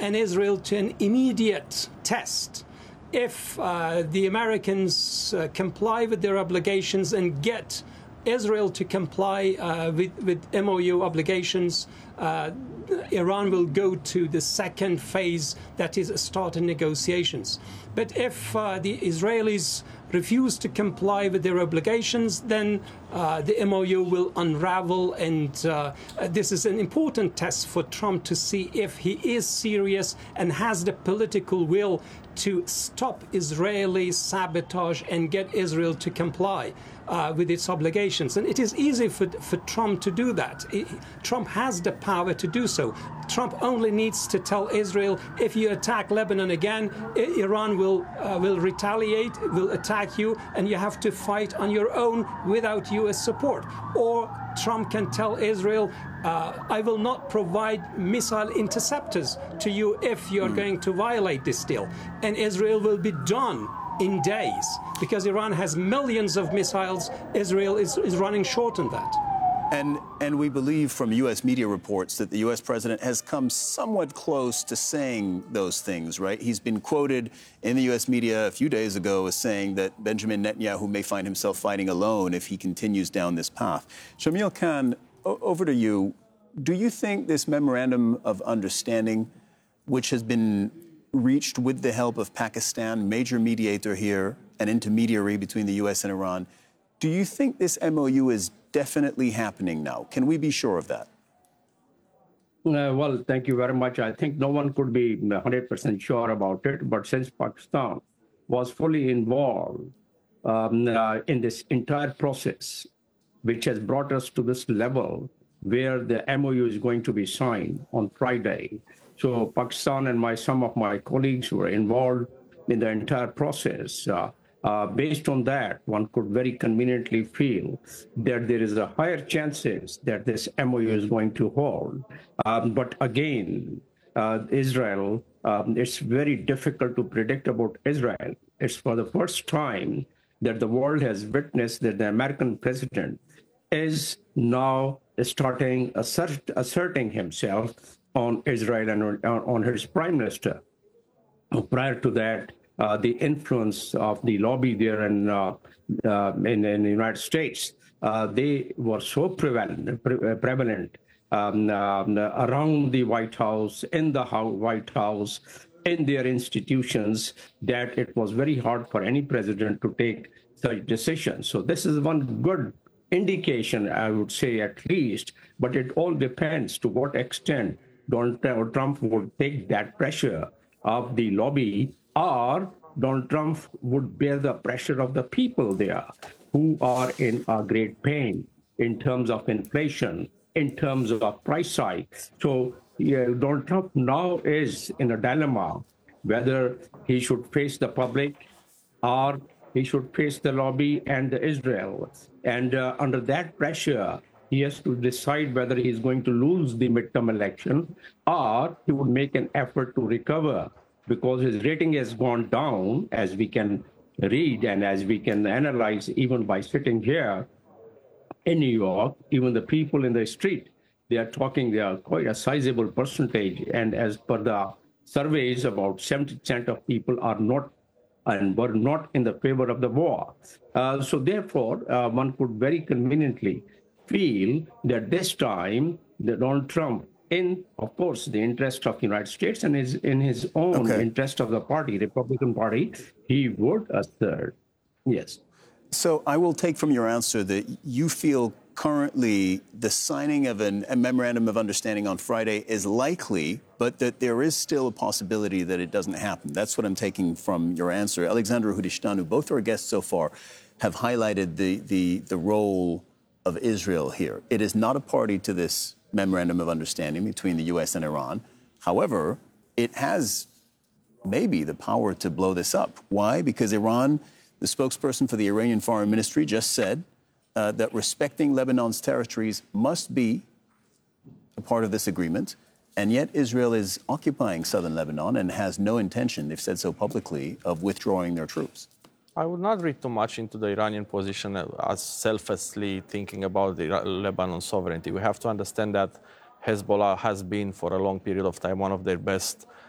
and Israel to an immediate test. If the Americans comply with their obligations and get Israel to comply with MOU obligations, Iran will go to the second phase, that is starting negotiations. But if the Israelis refuse to comply with their obligations, then the MOU will unravel, and this is an important test for Trump to see if he is serious and has the political will to stop Israeli sabotage and get Israel to comply with its obligations. And it is easy for Trump to do that. Trump has the power to do so. Trump only needs to tell Israel, if you attack Lebanon again, Iran will retaliate, will attack you, and you have to fight on your own without U.S. support. Or Trump can tell Israel, I will not provide missile interceptors to you if you're going to violate this deal. And Israel will be done in days, because Iran has millions of missiles. Israel is running short on that. And we believe from U.S. media reports that the U.S. president has come somewhat close to saying those things, right? He's been quoted in the U.S. media a few days ago as saying that Benjamin Netanyahu may find himself fighting alone if he continues down this path. Shamil Khan, over to you. Do you think this memorandum of understanding, which has been reached with the help of Pakistan, major mediator here, an intermediary between the U.S. and Iran, do you think this MOU is definitely happening now? Can we be sure of that? Well, thank you very much. I think no one could be 100% sure about it, but since Pakistan was fully involved in this entire process, which has brought us to this level where the MOU is going to be signed on Friday. So Pakistan and some of my colleagues were involved in the entire process. Based on that, one could very conveniently feel that there is a higher chances that this MOU is going to hold. But again, Israel, it's very difficult to predict about Israel. It's for the first time that the world has witnessed that the American president is now starting asserting himself on Israel and on his prime minister. Prior to that, the influence of the lobby there in the United States, they were so prevalent around the White House, in the White House, in their institutions, that it was very hard for any president to take such decisions. So this is one good indication, I would say, at least, but it all depends to what extent Donald Trump would take that pressure of the lobby, or Donald Trump would bear the pressure of the people there who are in a great pain in terms of inflation, in terms of price hikes. So Donald Trump now is in a dilemma whether he should face the public or he should face the lobby and Israel. And under that pressure, he has to decide whether he's going to lose the midterm election or he would make an effort to recover, because his rating has gone down, as we can read and as we can analyze even by sitting here in New York. Even the people in the street, they are quite a sizable percentage. And as per the surveys, about 70% of people are not and were not in the favor of the war. So therefore, one could very conveniently feel that this time, that Donald Trump, in, of course, the interest of the United States and in his own interest of the party, Republican Party, he would assert. Yes. So I will take from your answer that you feel currently the signing of a memorandum of understanding on Friday is likely, but that there is still a possibility that it doesn't happen. That's what I'm taking from your answer. Alexandra Hudishtanu, both our guests so far have highlighted the role of Israel here. It is not a party to this memorandum of understanding between the U.S. and Iran. However, it has maybe the power to blow this up. Why? Because Iran, the spokesperson for the Iranian Foreign Ministry, just said that respecting Lebanon's territories must be a part of this agreement. And yet Israel is occupying southern Lebanon and has no intention, they've said so publicly, of withdrawing their troops. I would not read too much into the Iranian position as selflessly thinking about the Lebanon sovereignty. We have to understand that Hezbollah has been, for a long period of time, one of their best